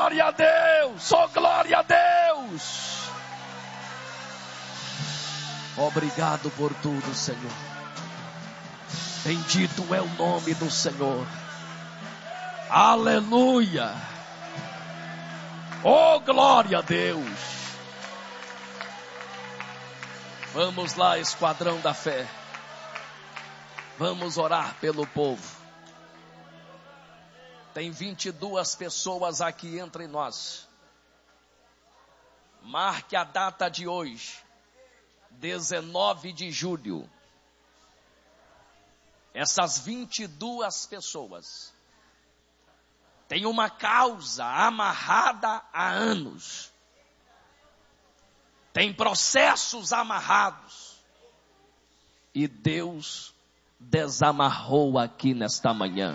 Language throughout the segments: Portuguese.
glória a Deus, oh glória a Deus. Obrigado por tudo, Senhor. Bendito é o nome do Senhor. Aleluia. Oh glória a Deus. Vamos lá, esquadrão da fé. Vamos orar pelo povo. Tem 22 pessoas aqui entre nós. Marque a data de hoje, 19 de julho. Essas 22 pessoas têm uma causa amarrada há anos. Tem processos amarrados. E Deus desamarrou aqui nesta manhã.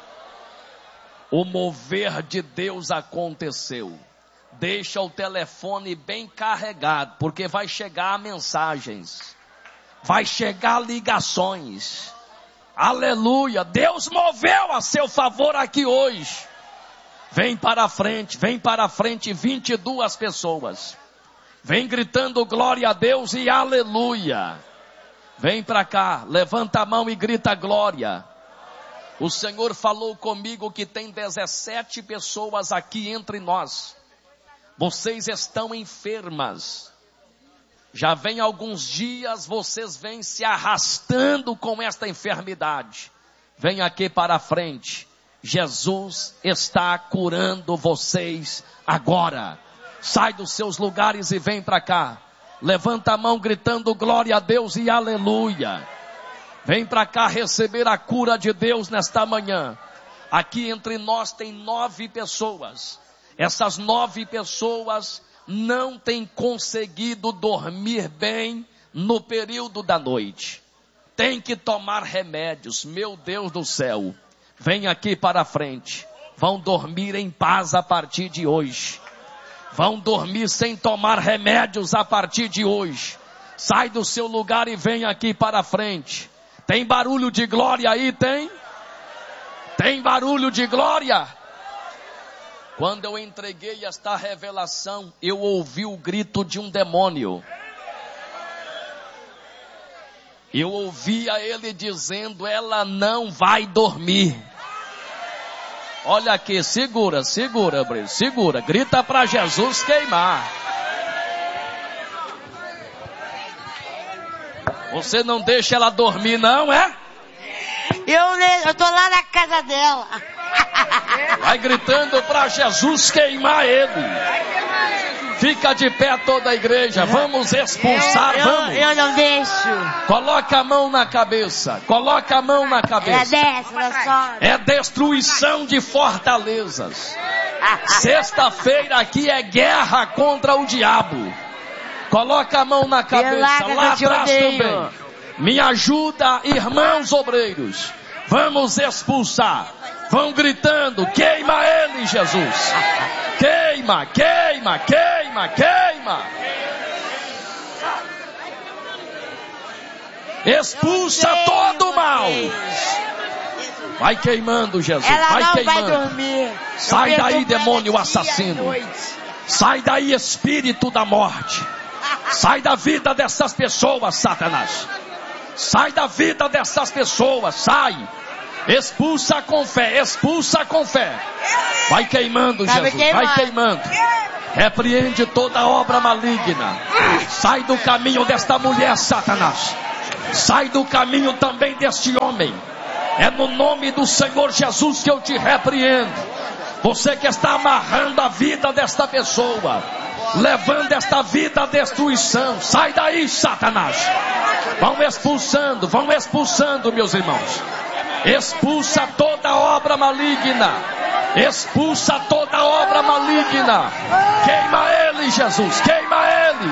O mover de Deus aconteceu. Deixa o telefone bem carregado, porque vai chegar mensagens, vai chegar ligações. Aleluia, Deus moveu a seu favor aqui hoje. Vem para a frente 22 pessoas. Vem gritando glória a Deus e aleluia. Vem para cá, levanta a mão e grita glória. O Senhor falou comigo que tem 17 pessoas aqui entre nós. Vocês estão enfermas. Já vem alguns dias, vocês vêm se arrastando com esta enfermidade. Vem aqui para a frente. Jesus está curando vocês agora. Sai dos seus lugares e vem para cá. Levanta a mão gritando glória a Deus e aleluia. Vem para cá receber a cura de Deus nesta manhã. Aqui entre nós tem 9 pessoas. Essas 9 pessoas não têm conseguido dormir bem no período da noite. Tem que tomar remédios. Meu Deus do céu. Vem aqui para a frente. Vão dormir em paz a partir de hoje. Vão dormir sem tomar remédios a partir de hoje. Sai do seu lugar e vem aqui para a frente. Tem barulho de glória aí, tem? Tem barulho de glória? Quando eu entreguei esta revelação, eu ouvi o grito de um demônio. Eu ouvia ele dizendo, ela não vai dormir. Olha aqui, segura, Breno, segura. Grita para Jesus queimar. Você não deixa ela dormir não, é? Eu tô lá na casa dela. Vai gritando para Jesus queimar ele. Fica de pé toda a igreja. Vamos expulsar, vamos. Eu não deixo. Coloca a mão na cabeça. Coloca a mão na cabeça. É destruição de fortalezas. Sexta-feira aqui é guerra contra o diabo. Coloca a mão na cabeça. Lá atrás também. Me ajuda, irmãos obreiros. Vamos expulsar. Vão gritando, queima ele, Jesus. Queima, queima, queima, queima. Expulsa todo o mal. Vai queimando, Jesus. Vai queimando. Sai daí, demônio assassino. Sai daí, espírito da morte. Sai da vida dessas pessoas, Satanás. Sai da vida dessas pessoas, sai. Expulsa com fé, expulsa com fé. Vai queimando, Jesus, vai queimando. Repreende toda obra maligna. Sai do caminho desta mulher, Satanás. Sai do caminho também deste homem. É no nome do Senhor Jesus que eu te repreendo. Você que está amarrando a vida desta pessoa, levando esta vida à destruição. Sai daí, Satanás. Vão expulsando, meus irmãos. Expulsa toda obra maligna. Expulsa toda obra maligna. Queima ele, Jesus, queima ele.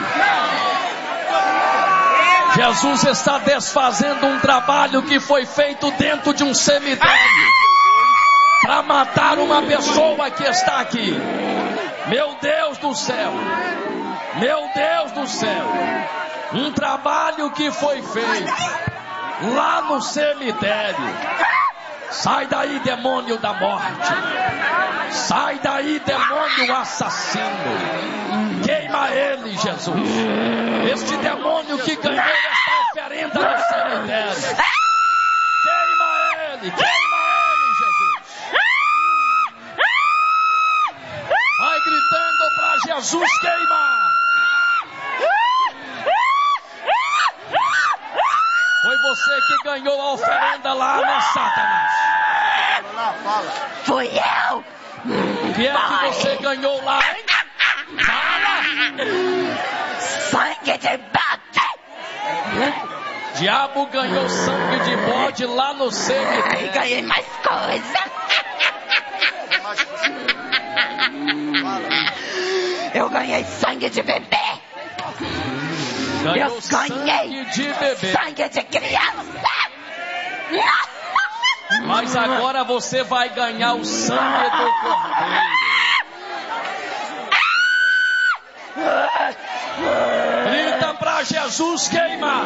Jesus está desfazendo um trabalho que foi feito dentro de um cemitério para matar uma pessoa que está aqui. Meu Deus do céu. Meu Deus do céu. Um trabalho que foi feito lá no cemitério. Sai daí, demônio da morte. Sai daí, demônio assassino. Queima ele, Jesus. Este demônio que ganhou esta oferenda no cemitério. Queima ele, Jesus. Vai gritando para Jesus queimar. Foi você que ganhou a oferenda lá, né, Satanás? Fui eu. O que é que você ganhou lá, hein? Fala! Sangue de bode. Diabo ganhou sangue de bode lá no cemitério. Ganhei mais coisa. Eu ganhei sangue de bebê. Ganhou Eu sangue ganhei de bebê. sangue de criança. Mas agora você vai ganhar o sangue do cordeiro. Grita para Jesus queimar.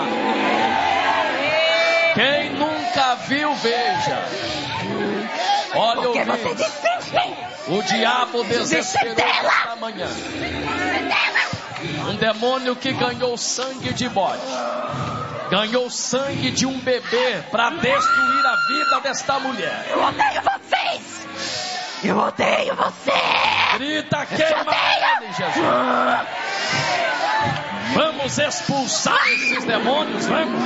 Quem nunca viu, veja. Olha o vídeo. O diabo desesperou esta manhã. Um demônio que ganhou sangue de bode. Ganhou sangue de um bebê para destruir a vida desta mulher. Eu odeio vocês. Eu odeio você. Grita, queima ele, Jesus. Vamos expulsar esses demônios, vamos.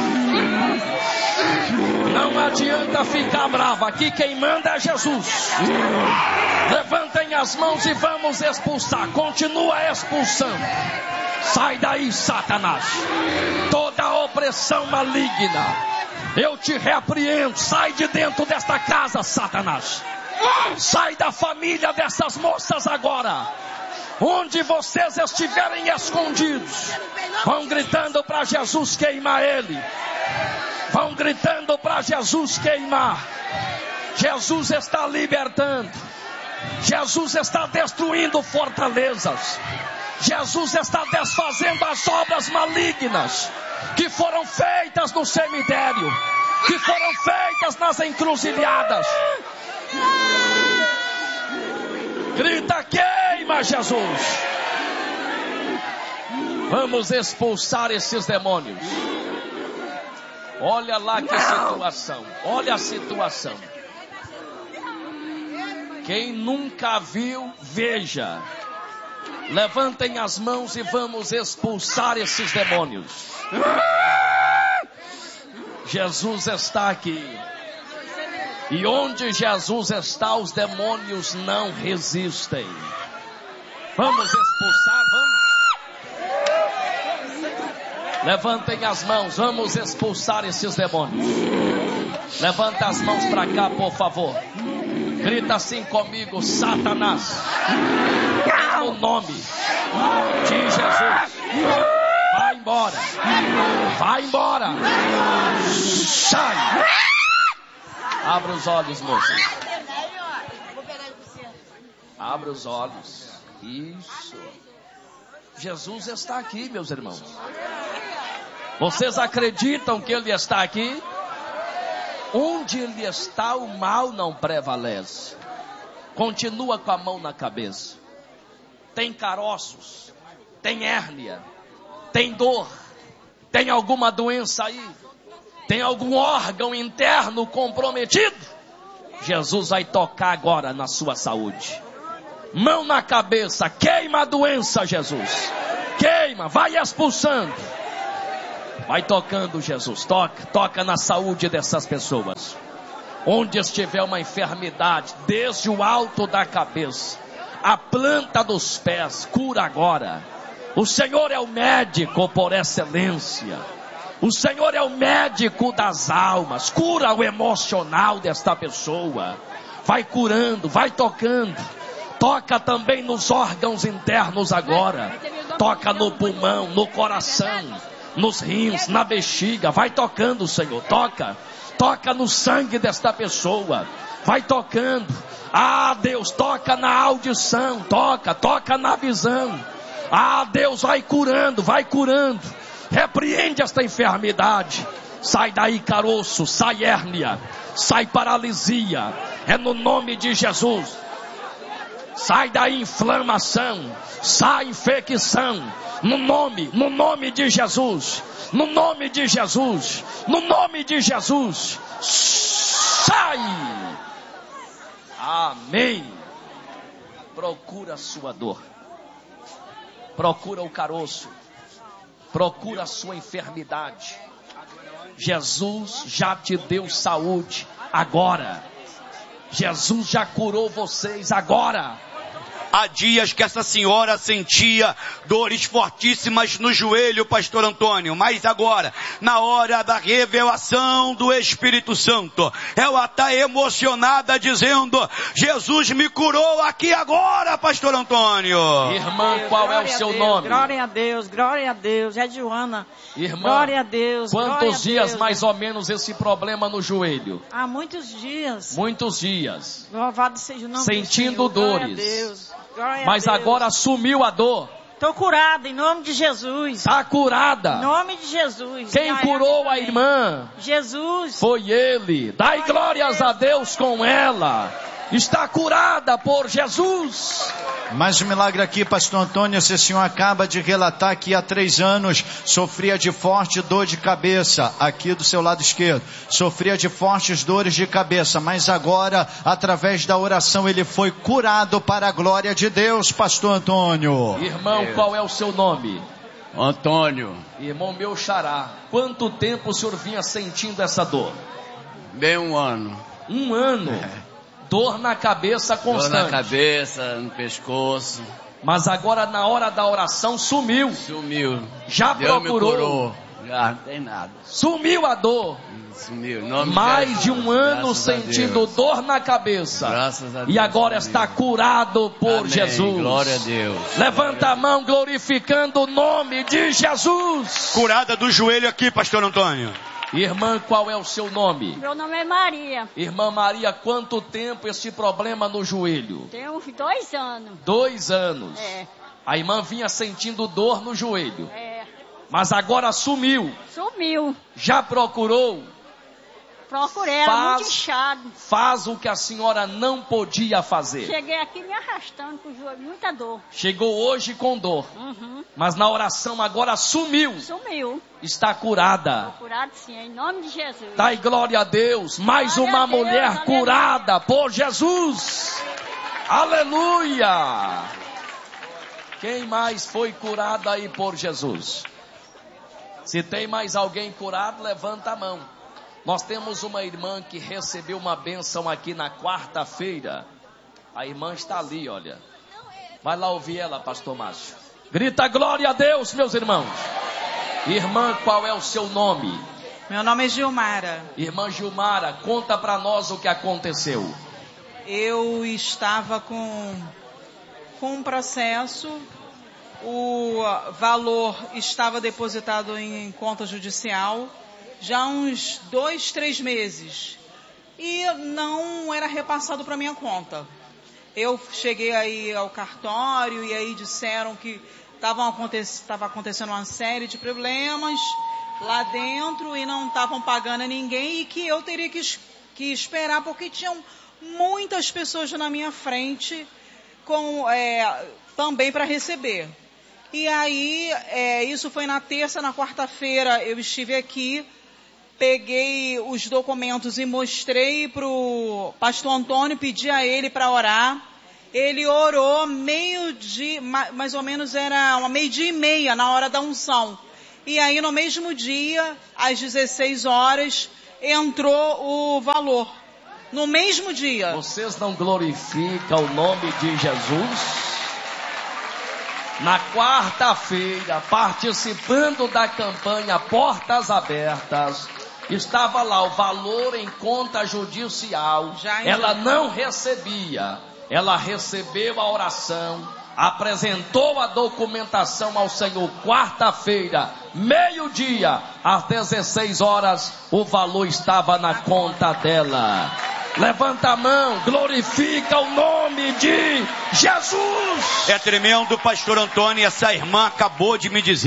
Não adianta ficar bravo. Aqui quem manda é Jesus. Levantem as mãos e vamos expulsar. Continua expulsando. Sai daí, Satanás. Toda opressão maligna, eu te repreendo. Sai de dentro desta casa, Satanás. Sai da família dessas moças agora. Onde vocês estiverem escondidos, vão gritando para Jesus queimar ele. Vão gritando para Jesus queimar. Jesus está libertando. Jesus está destruindo fortalezas. Jesus está desfazendo as obras malignas que foram feitas no cemitério, que foram feitas nas encruzilhadas. Grita, queima, Jesus. Vamos expulsar esses demônios. Olha lá que situação. Olha a situação. Quem nunca viu, veja. Levantem as mãos e vamos expulsar esses demônios. Jesus está aqui. E onde Jesus está, os demônios não resistem. Vamos expulsar, vamos. Levantem as mãos, vamos expulsar esses demônios. Levanta as mãos para cá, por favor. Grita assim comigo, Satanás. No nome de Jesus. Vai embora. Vai embora. Sai. Abra os olhos, moças. Abra os olhos. Isso. Jesus está aqui, meus irmãos. Vocês acreditam que Ele está aqui? Onde Ele está, o mal não prevalece. Continua com a mão na cabeça. Tem caroços, tem hérnia, tem dor, tem alguma doença aí, tem algum órgão interno comprometido. Jesus vai tocar agora na sua saúde. Mão na cabeça, queima a doença, Jesus. Queima, vai expulsando. Vai tocando, Jesus, toca na saúde dessas pessoas. Onde estiver uma enfermidade, desde o alto da cabeça, a planta dos pés, cura agora. O Senhor é o médico por excelência. O Senhor é o médico das almas. Cura o emocional desta pessoa. Vai curando, vai tocando. Toca também nos órgãos internos agora. Toca no pulmão, no coração, nos rins, na bexiga. Vai tocando, Senhor, toca. Toca no sangue desta pessoa. Vai tocando. Ah, Deus, toca na audição. Toca na visão. Ah, Deus, vai curando. Repreende esta enfermidade. Sai daí, caroço, sai hérnia, sai paralisia. É no nome de Jesus. Sai daí inflamação, sai infecção, no nome de Jesus, no nome de Jesus, no nome de Jesus, sai. Amém. Procura a sua dor, procura o caroço, procura a sua enfermidade. Jesus já te deu saúde agora. Jesus já curou vocês agora. Há dias que essa senhora sentia dores fortíssimas no joelho, pastor Antônio. Mas agora, na hora da revelação do Espírito Santo, ela está emocionada dizendo: Jesus me curou aqui agora, pastor Antônio. Irmã, qual é o seu nome? Glória a Deus, glória a Deus. É Joana. Irmã, glória a Deus. Quantos dias mais ou menos esse problema no joelho? Há muitos dias. Muitos dias. Louvado seja o nome sentindo do Senhor. dores. Glória a Deus. Glória Mas a Deus. agora sumiu a dor. Estou curada em nome de Jesus. Está curada. Em nome de Jesus. Quem curou a irmã? Jesus. Foi Ele. Dai glórias a Deus com ela. Está curada por Jesus. Mais um milagre aqui, pastor Antônio. Esse senhor acaba de relatar que há 3 anos sofria de forte dor de cabeça, aqui do seu lado esquerdo. Sofria de fortes dores de cabeça, mas agora, através da oração, ele foi curado para a glória de Deus, pastor Antônio. Irmão, qual é o seu nome? Antônio. Irmão meu xará, quanto tempo o senhor vinha sentindo essa dor? Bem 1 ano. 1 ano. Dor na cabeça constante. Dor na cabeça, no pescoço. Mas agora na hora da oração sumiu. Sumiu. Já Deus procurou. Me curou. Já não tem nada. Sumiu a dor. Sumiu. Nome Mais de Jesus. 1 ano Graças sentindo dor na cabeça. Graças a Deus. E agora está curado por Amém. Jesus. Glória a Deus. Levanta a mão glorificando o nome de Jesus. Curada do joelho aqui, pastor Antônio. Irmã, qual é o seu nome? Meu nome é Maria. Irmã Maria, quanto tempo esse problema no joelho? Tem uns 2 anos. 2 anos. É. A irmã vinha sentindo dor no joelho. É. Mas agora sumiu. Sumiu. Já procurou? Procurei, era muito inchado. Faz o que a senhora não podia fazer. Cheguei aqui me arrastando com o joelho, muita dor. Chegou hoje com dor. Uhum. Mas na oração agora sumiu. Sumiu. Está curada. Estou curado sim, em nome de Jesus. Dai glória a Deus. Mais Glória uma a Deus, mulher aleluia. curada por Jesus. Aleluia. Quem mais foi curado aí por Jesus? Se tem mais alguém curado, levanta a mão. Nós temos uma irmã que recebeu uma bênção aqui na quarta-feira. A irmã está ali, olha. Vai lá ouvir ela, pastor Márcio. Grita glória a Deus, meus irmãos. Irmã, qual é o seu nome? Meu nome é Gilmara. Irmã Gilmara, conta para nós o que aconteceu. Eu estava com um processo, o valor estava depositado em conta judicial já há uns 2, 3 meses e não era repassado para minha conta. Eu cheguei aí ao cartório e aí disseram que estava acontecendo uma série de problemas lá dentro e não estavam pagando a ninguém e que eu teria que esperar porque tinham muitas pessoas na minha frente também para receber. E aí, isso foi na terça, na quarta-feira eu estive aqui, peguei os documentos e mostrei para o pastor Antônio, pedi a ele para orar. Ele orou meio-dia, mais ou menos era 12:30 na hora da unção. E aí no mesmo dia, às 16 horas, entrou o valor. No mesmo dia. Vocês não glorificam o nome de Jesus? Na quarta-feira, participando da campanha Portas Abertas, estava lá o valor em conta judicial. Ela não recebia. Ela recebeu a oração, apresentou a documentação ao Senhor. Quarta-feira, meio-dia, às 16 horas, o valor estava na conta dela. Levanta a mão, glorifica o nome de Jesus. É tremendo, pastor Antônio. Essa irmã acabou de me dizer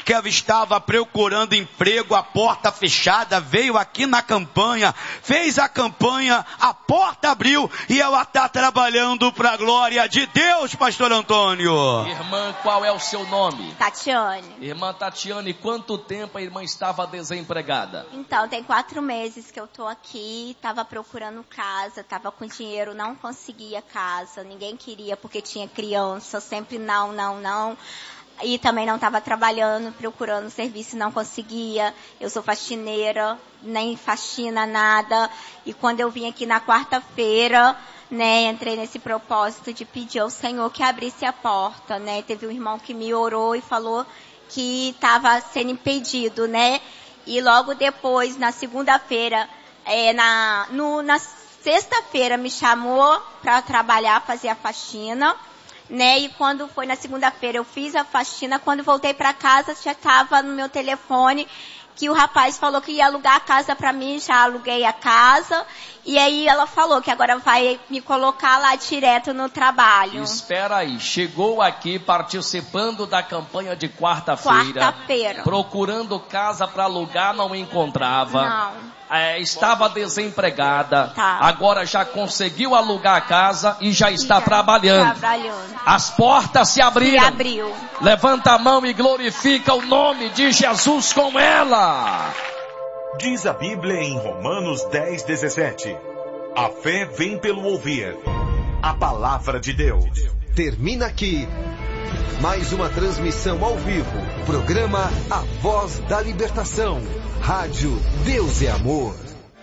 que ela estava procurando emprego, a porta fechada, veio aqui na campanha, fez a campanha, a porta abriu e ela está trabalhando para a glória de Deus, pastor Antônio. Irmã, qual é o seu nome? Tatiane. Irmã Tatiane, quanto tempo a irmã estava desempregada? Então, tem 4 meses que eu tô aqui, tava procurando casa, tava com dinheiro, não conseguia casa, ninguém queria porque tinha criança, sempre não. E também não estava trabalhando, procurando serviço, não conseguia. Eu sou faxineira, nem faxina, nada. E quando eu vim aqui na quarta-feira, né, entrei nesse propósito de pedir ao Senhor que abrisse a porta, né. Teve um irmão que me orou e falou que estava sendo impedido, né. E logo depois, na segunda-feira, na sexta-feira me chamou para trabalhar, fazer a faxina, né? E quando foi na segunda-feira eu fiz a faxina, quando voltei para casa já estava no meu telefone que o rapaz falou que ia alugar a casa para mim, já aluguei a casa, e aí ela falou que agora vai me colocar lá direto no trabalho. Espera aí, chegou aqui participando da campanha de quarta-feira, procurando casa para alugar, não encontrava. Não. Estava desempregada, tá. Agora já conseguiu alugar a casa e já está trabalhando. As portas se abriram. Se abriu. Levanta a mão e glorifica o nome de Jesus com ela. Diz a Bíblia em Romanos 10:17. A fé vem pelo ouvir a palavra de Deus. Termina aqui mais uma transmissão ao vivo. Programa A Voz da Libertação. Rádio Deus é Amor.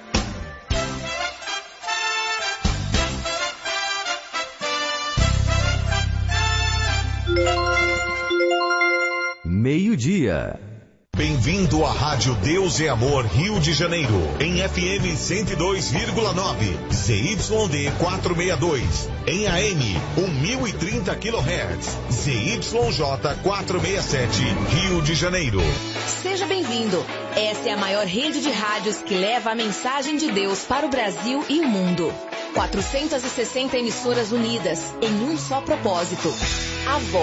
Meio-dia. Bem-vindo à Rádio Deus é Amor, Rio de Janeiro, em FM 102,9, ZYD 462, em AM 1030 kHz, ZYJ 467, Rio de Janeiro. Seja bem-vindo. Essa é a maior rede de rádios que leva a mensagem de Deus para o Brasil e o mundo. 460 emissoras unidas em um só propósito. A Voz